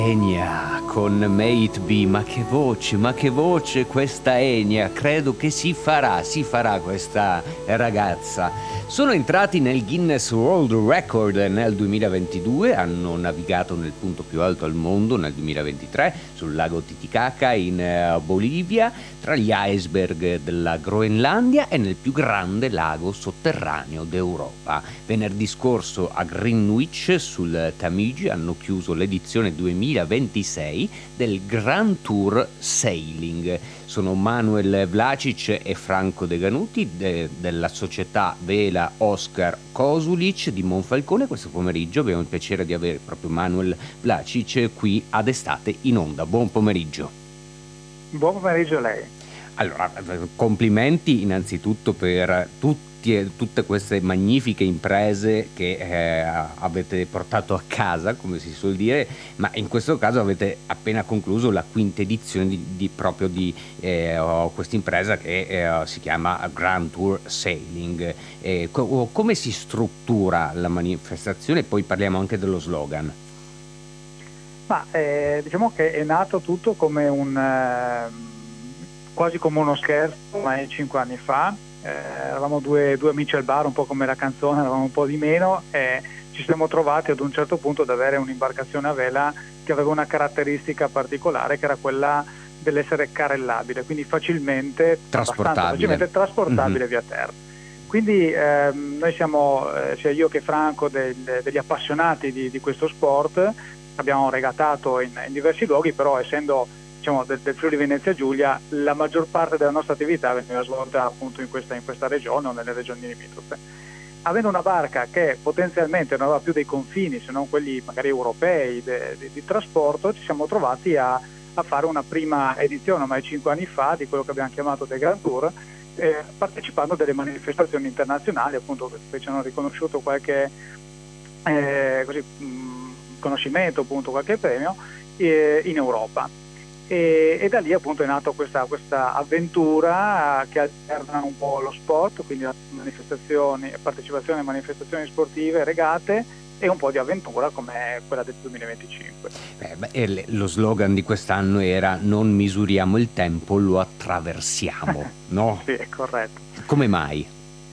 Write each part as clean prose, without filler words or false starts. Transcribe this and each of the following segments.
Enya con May It Be, ma che voce questa Enya, credo che si farà questa ragazza. Sono entrati nel Guinness World Record nel 2022, hanno navigato nel punto più alto al mondo nel 2023 sul lago Titicaca in Bolivia, tra gli iceberg della Groenlandia e nel più grande lago sotterraneo d'Europa. Venerdì scorso a Greenwich sul Tamigi hanno chiuso l'edizione 2026 del Grand Tour Sailing. Sono Manuel Vlacic e Franco De Ganuti della società Vela Oscar Kosulic di Monfalcone. Questo pomeriggio abbiamo il piacere di avere proprio Manuel Vlacic qui ad Estate in Onda. Buon pomeriggio. Buon pomeriggio a lei. Allora, complimenti innanzitutto per tutte queste magnifiche imprese che avete portato a casa, come si suol dire, ma in questo caso avete appena concluso la quinta edizione di questa impresa che si chiama Grand Tour Sailing. Come si struttura la manifestazione? Poi parliamo anche dello slogan. Diciamo che è nato tutto come quasi come uno scherzo, ormai 5 anni fa. Eravamo due amici al bar, un po' come la canzone, eravamo un po' di meno e ci siamo trovati ad un certo punto ad avere un'imbarcazione a vela che aveva una caratteristica particolare, che era quella dell'essere carrellabile, quindi facilmente trasportabile via terra. Quindi noi siamo, sia io che Franco, degli appassionati di questo sport. Abbiamo regattato in diversi luoghi, però essendo del Friuli Venezia Giulia, la maggior parte della nostra attività veniva svolta appunto in questa regione o nelle regioni limitrofe. Avendo una barca che potenzialmente non aveva più dei confini, se non quelli magari europei di trasporto, ci siamo trovati a fare una prima edizione ormai 5 anni fa di quello che abbiamo chiamato The Grand Tour, partecipando a delle manifestazioni internazionali, appunto, che ci hanno riconosciuto qualche conoscimento, appunto qualche premio in Europa. E da lì appunto è nata questa avventura che alterna un po' lo sport, quindi partecipazione a manifestazioni sportive, regate, e un po' di avventura come quella del 2025. Lo slogan di quest'anno era: non misuriamo il tempo, lo attraversiamo, no? Sì, è corretto. Come mai?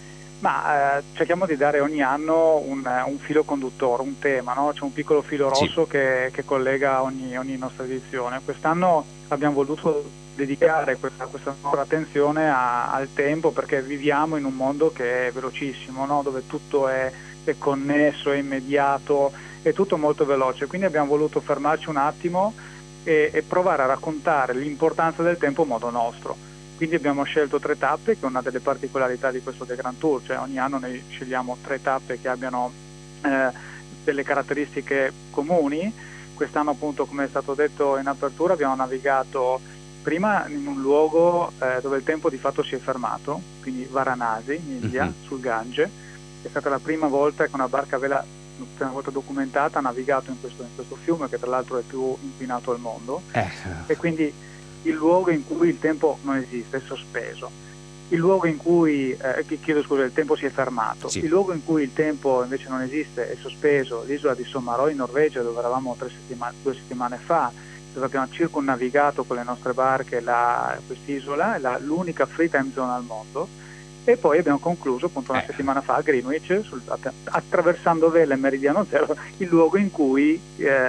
Cerchiamo di dare ogni anno un filo conduttore, un tema, no? C'è un piccolo filo rosso che collega ogni nostra edizione. Quest'anno abbiamo voluto dedicare questa nostra attenzione al tempo, perché viviamo in un mondo che è velocissimo, no? Dove tutto è connesso, è immediato, è tutto molto veloce. Quindi abbiamo voluto fermarci un attimo e provare a raccontare l'importanza del tempo in modo nostro. Quindi abbiamo scelto 3 tappe, che è una delle particolarità di questo The Grand Tour, cioè ogni anno noi scegliamo 3 tappe che abbiano delle caratteristiche comuni. Quest'anno, appunto, come è stato detto in apertura, abbiamo navigato prima in un luogo dove il tempo di fatto si è fermato, quindi Varanasi, in India, sul Gange. È stata la prima volta che una barca a vela, una volta documentata, ha navigato in questo fiume, che tra l'altro è il più inquinato al mondo. E quindi il luogo in cui il tempo non esiste, è sospeso. Il luogo in cui, il tempo si è fermato. Sì. Il luogo in cui il tempo invece non esiste, è sospeso, l'isola di Sommarò in Norvegia, dove eravamo 2 settimane fa, dove abbiamo circunnavigato con le nostre barche quest'isola, è l'unica free time zone al mondo. E poi abbiamo concluso appunto una settimana fa a Greenwich, attraversando vela e meridiano zero, il luogo in cui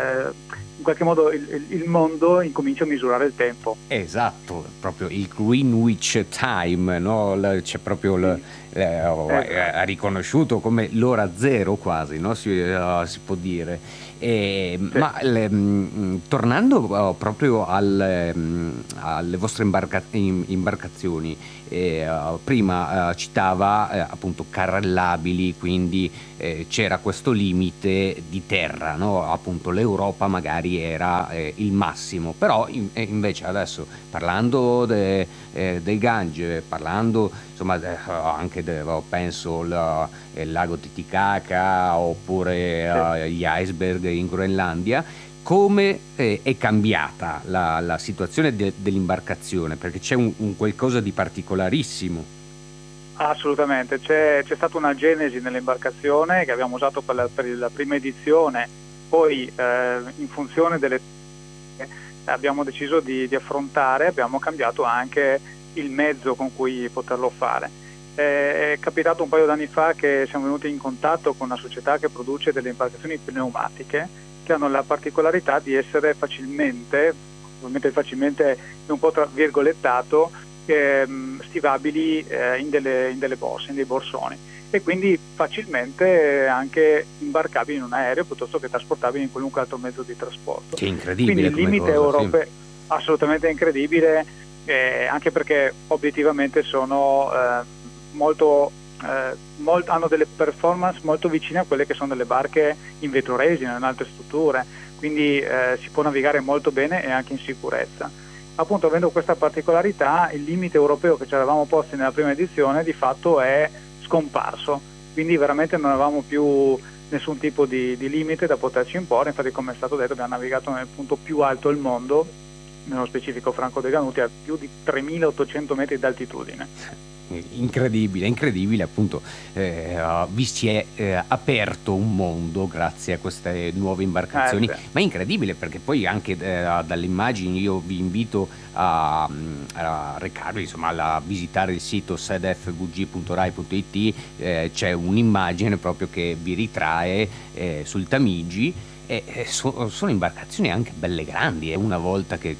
in qualche modo il mondo incomincia a misurare il tempo. Esatto, proprio il Greenwich Time, no? C'è proprio ha riconosciuto come l'ora zero quasi, no? Si può dire. Sì. Ma tornando proprio alle vostre imbarcazioni, prima citava appunto carrellabili, quindi c'era questo limite di terra, no? Appunto l'Europa magari era il massimo, però invece adesso parlando del Gange, parlando insomma anche penso il lago Titicaca oppure gli iceberg in Groenlandia, come è cambiata la situazione dell'imbarcazione, perché c'è un qualcosa di particolarissimo. Assolutamente, c'è stata una genesi nell'imbarcazione che abbiamo usato per la prima edizione, poi in funzione delle abbiamo deciso di affrontare, abbiamo cambiato anche il mezzo con cui poterlo fare. È capitato un paio d'anni fa che siamo venuti in contatto con una società che produce delle imbarcazioni pneumatiche che hanno la particolarità di essere facilmente, ovviamente facilmente è un po' tra virgolettato, stivabili in delle borse, in dei borsoni, e quindi facilmente anche imbarcabili in un aereo piuttosto che trasportabili in qualunque altro mezzo di trasporto. Che incredibile. Quindi il limite europeo, sì, assolutamente incredibile, anche perché obiettivamente sono hanno delle performance molto vicine a quelle che sono delle barche in vetroresina, in altre strutture, quindi si può navigare molto bene e anche in sicurezza. Appunto, avendo questa particolarità, il limite europeo che ci eravamo posti nella prima edizione di fatto è scomparso, quindi veramente non avevamo più nessun tipo di limite da poterci imporre. Infatti, come è stato detto, abbiamo navigato nel punto più alto del mondo, nello specifico Franco Deganuti, a più di 3.800 metri d'altitudine. Incredibile, appunto, vi si è aperto un mondo grazie a queste nuove imbarcazioni, Sì. Ma è incredibile perché poi anche dalle immagini io vi invito a recarvi, insomma, a visitare il sito sedfvg.rai.it, c'è un'immagine proprio che vi ritrae sul Tamigi. Sono imbarcazioni anche belle grandi, una volta che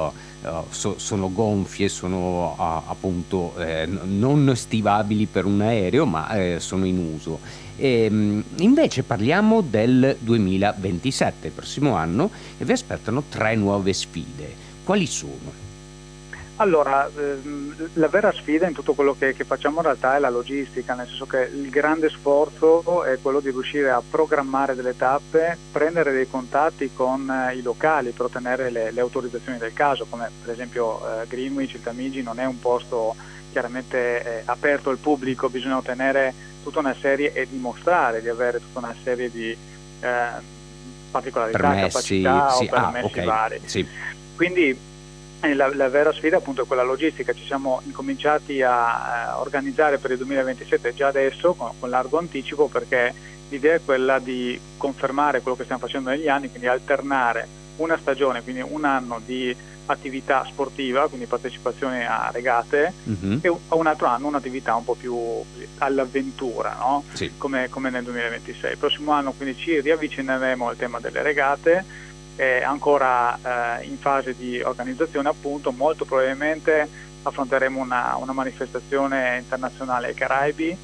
sono gonfie, sono appunto non stivabili per un aereo, ma sono in uso. Invece parliamo del 2027, il prossimo anno, e vi aspettano 3 nuove sfide. Quali sono? Allora, la vera sfida in tutto quello che facciamo in realtà è la logistica, nel senso che il grande sforzo è quello di riuscire a programmare delle tappe, prendere dei contatti con i locali per ottenere le autorizzazioni del caso, come per esempio Greenwich, il Tamigi non è un posto chiaramente aperto al pubblico, bisogna ottenere tutta una serie e dimostrare di avere tutta una serie di particolarità, permessi, capacità sì, o permessi vari. Sì. Quindi la vera sfida appunto è quella logistica. Ci siamo incominciati a organizzare per il 2027 già adesso con largo anticipo, perché l'idea è quella di confermare quello che stiamo facendo negli anni, quindi alternare una stagione, quindi un anno di attività sportiva, quindi partecipazione a regate, e un altro anno un'attività un po' più all'avventura, no? Sì. Come nel 2026. Il prossimo anno quindi ci riavvicineremo al tema delle regate, ancora in fase di organizzazione, appunto. Molto probabilmente affronteremo una manifestazione internazionale ai Caraibi,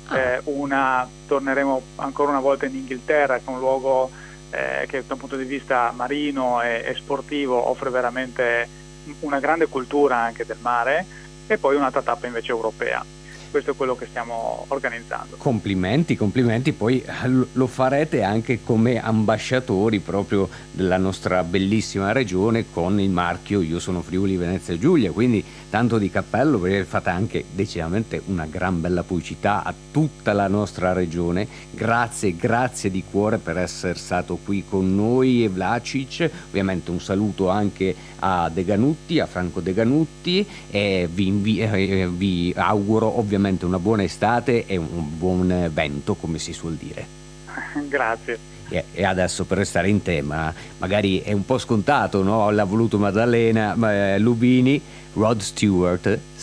torneremo ancora una volta in Inghilterra, che è un luogo che da un punto di vista marino e sportivo offre veramente una grande cultura anche del mare, e poi un'altra tappa invece europea. Questo è quello che stiamo organizzando. Complimenti, poi lo farete anche come ambasciatori proprio della nostra bellissima regione con il marchio Io sono Friuli Venezia Giulia, quindi tanto di cappello, perché fate anche decisamente una gran bella pubblicità a tutta la nostra regione. Grazie di cuore per essere stato qui con noi, Vlacic. Ovviamente un saluto anche a Deganutti, a Franco Deganutti, e vi auguro ovviamente una buona estate e un buon vento, come si suol dire. Grazie. E adesso, per restare in tema, magari è un po' scontato, no? L'ha voluto Maddalena Lubini, Rod Stewart,